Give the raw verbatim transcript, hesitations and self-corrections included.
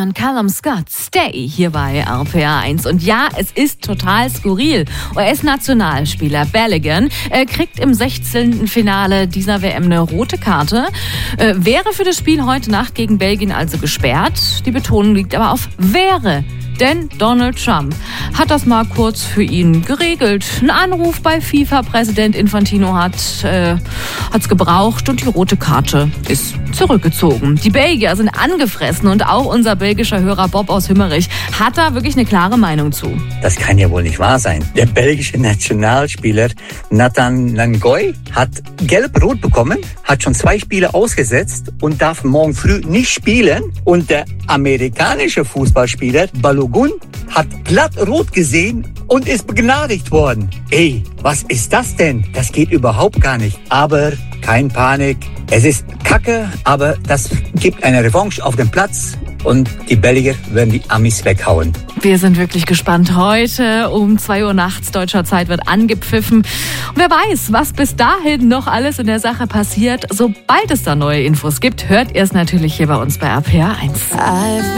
von Callum Scott, Stay, hier bei R P R eins. Und ja, es ist total skurril. U S-Nationalspieler Balogun äh, kriegt im sechzehnten Finale dieser W M eine rote Karte, äh, wäre für das Spiel heute Nacht gegen Belgien also gesperrt. Die Betonung liegt aber auf wäre. Denn Donald Trump hat das mal kurz für ihn geregelt. Ein Anruf bei FIFA-Präsident Infantino hat äh, hat's gebraucht und die rote Karte ist zurückgezogen. Die Belgier sind angefressen und auch unser belgischer Hörer Bob aus Hümmerich hat da wirklich eine klare Meinung zu. Das kann ja wohl nicht wahr sein. Der belgische Nationalspieler Nathan Langoy hat gelb-rot bekommen, hat schon zwei Spiele ausgesetzt und darf morgen früh nicht spielen. Und der amerikanische Fußballspieler Balogun hat glatt rot gesehen und ist begnadigt worden. Ey, was ist das denn? Das geht überhaupt gar nicht. Aber kein Panik. Es ist Kacke, aber das gibt eine Revanche auf dem Platz. Und die Belgier werden die Amis weghauen. Wir sind wirklich gespannt. Heute um zwei Uhr nachts deutscher Zeit wird angepfiffen. Und wer weiß, was bis dahin noch alles in der Sache passiert. Sobald es da neue Infos gibt, hört ihr es natürlich hier bei uns bei R P R eins.